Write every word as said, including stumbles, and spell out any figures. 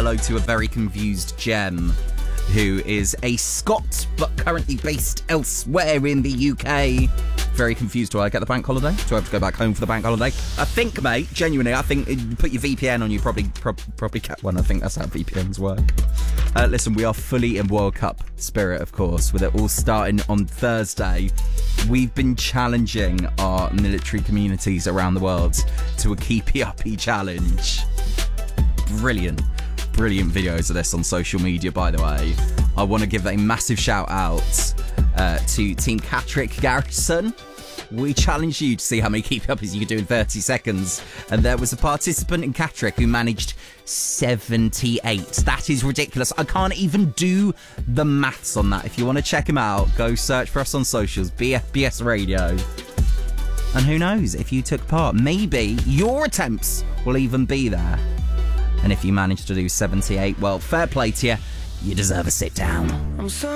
hello to a very confused Gem, who is a Scot but currently based elsewhere in the U K. Very confused. Do I get the bank holiday? Do I have to go back home for the bank holiday? I think, mate, genuinely, I think you put your V P N on, you probably pro- probably get one. I think that's how V P Ns work. Uh, listen, we are fully in World Cup spirit, of course, with it all starting on Thursday. We've been challenging our military communities around the world to a Keepy Uppy challenge. Brilliant. Brilliant videos of this on social media, by the way. I want to give a massive shout out uh, to Team Catterick Garrison. We challenged you to see how many keep uppies you could do in thirty seconds. And there was a participant in Catterick who managed seventy-eight. That is ridiculous. I can't even do the maths on that. If you want to check him out, go search for us on socials, B F B S Radio. And who knows, if you took part, maybe your attempts will even be there. And if you manage to do seventy-eight, well, fair play to you. You deserve a sit down. I'm so